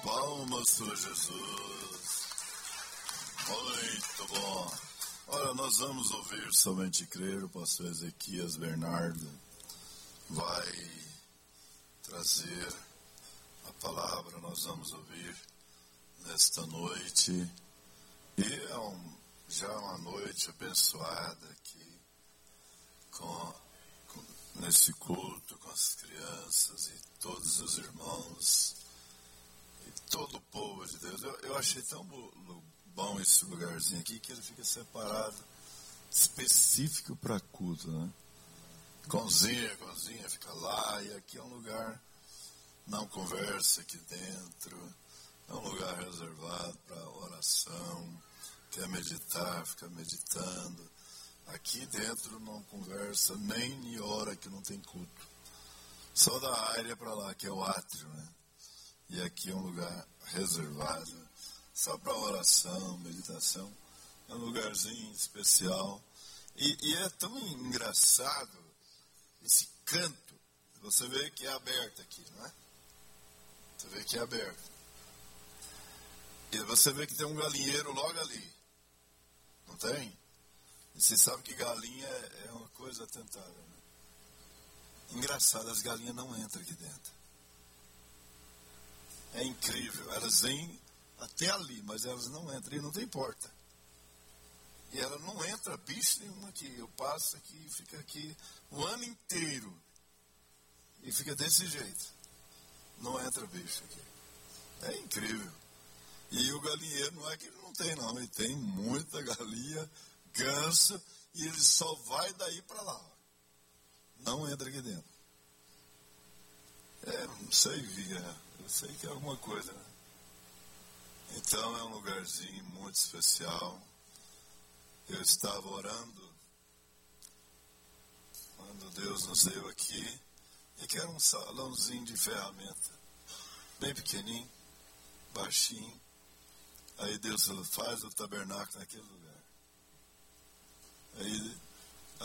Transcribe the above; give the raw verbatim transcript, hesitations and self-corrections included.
Palmas para Jesus. Muito bom. Olha, nós vamos ouvir Somente Crer. O pastor Ezequias Bernardo vai trazer a palavra. Nós vamos ouvir nesta noite. E é um, já uma noite abençoada aqui, com, com, nesse culto, com as crianças e todos os irmãos. Todo o povo de Deus. Eu, eu achei tão bom esse lugarzinho aqui que ele fica separado, específico para culto, né? Conzinha, Conzinha fica lá, e aqui é um lugar, não conversa aqui dentro, é um lugar reservado para oração, quer meditar, fica meditando. Aqui dentro não conversa nem em hora que não tem culto. Só da área para lá, que é o átrio, né? E aqui é um lugar reservado, só para oração, meditação. É um lugarzinho especial. E, e é tão engraçado esse canto. Você vê que é aberto aqui, não é? Você vê que é aberto. E você vê que tem um galinheiro logo ali. Não tem? E você sabe que galinha é, é uma coisa atentável, né? Engraçado, as galinhas não entram aqui dentro. É incrível, elas vêm até ali, mas elas não entram, e não tem porta. E ela não entra bicho nenhum aqui. Eu passo aqui e fica aqui o ano inteiro. E fica desse jeito. Não entra bicho aqui. É incrível. E o galinheiro não é que ele não tem, não. Ele tem muita galinha, ganso, e ele só vai daí para lá. Não entra aqui dentro. É, não sei, é. Eu sei que é alguma coisa, né? Então é um lugarzinho muito especial. Eu estava orando quando Deus nos deu aqui, e que era um salãozinho de ferramenta, bem pequenininho, baixinho. Aí Deus faz o tabernáculo naquele lugar. Aí